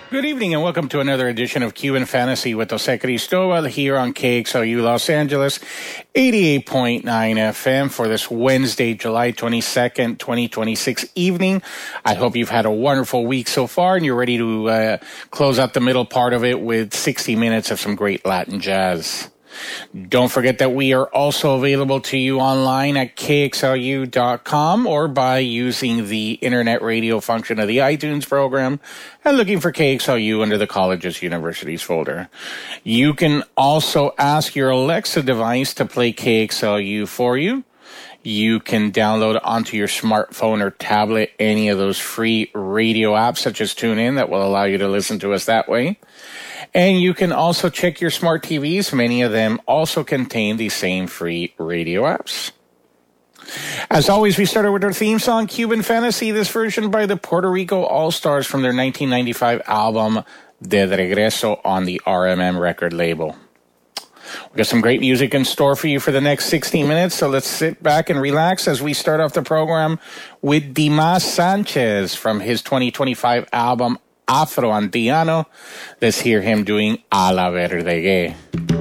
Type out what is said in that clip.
Good evening and welcome to another edition of Cuban Fantasy with Jose Cristobal here on KXLU Los Angeles, 88.9 FM for this Wednesday, July 22nd, 2026 evening. I hope you've had a wonderful week so far and you're ready to close out the middle part of it with 60 minutes of some great Latin jazz. Don't forget that we are also available to you online at KXLU.com or by using the internet radio function of the iTunes program and looking for KXLU under the Colleges Universities folder. You can also ask your Alexa device to play KXLU for you. You can download onto your smartphone or tablet any of those free radio apps such as TuneIn that will allow you to listen to us that way. And you can also check your smart TVs. Many of them also contain the same free radio apps. As always, we started with our theme song, Cuban Fantasy, this version by the Puerto Rico All-Stars from their 1995 album, De Regreso, on the RMM record label. We've got some great music in store for you for the next 60 minutes, so let's sit back and relax as we start off the program with Dimas Sanchez from his 2025 album, Afro Antiano. Let's hear him doing A la Verdegué.